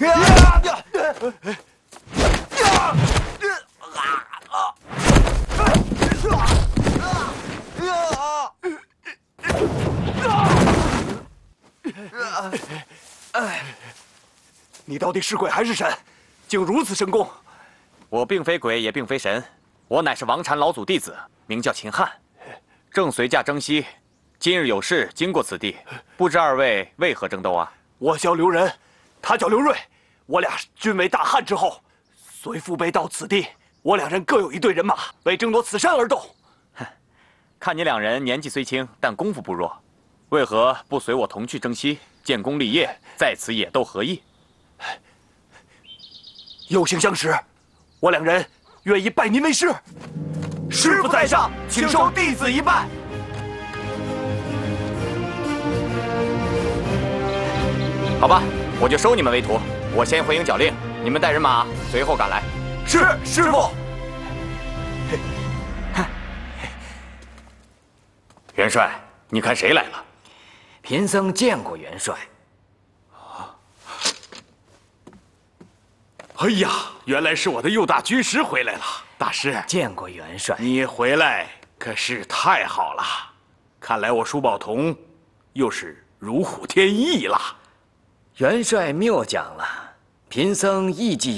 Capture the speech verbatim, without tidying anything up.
你到底是鬼还是神？竟如此神功！ 我并非鬼，也并非神，我乃是王禅老祖弟子，名叫秦汉，正随驾征西。今日有事经过此地，不知二位为何争斗啊？ 我叫刘仁，他叫刘瑞，我俩均为大汉之后，随父辈到此地，我两人各有一队人马，为争夺此山而斗。 哼，看你两人年纪虽轻，但功夫不弱，为何不随我同去征西，建功立业，在此野斗何意？ 有幸相识，我两人愿意拜您为师。师傅在上，请收弟子一拜。 好吧，我就收你们为徒。我先回营缴令，你们带人马随后赶来。 是，师傅。 元帅，你看谁来了？ 贫僧见过元帅。 哎呀，原来是我的右大军师回来了。大师， 见过元帅。 你回来可是太好了，看来我舒宝同又是如虎添翼了。 元帅谬讲了，贫僧艺伎